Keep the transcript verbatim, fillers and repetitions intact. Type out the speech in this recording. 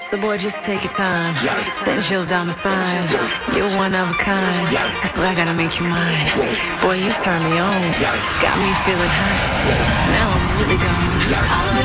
So boy, just take your time. Sending chills down my spine. You're one of a kind. That's why I gotta make you mine. Boy, you turn me on. Got me feeling hot. Now I'm really gone.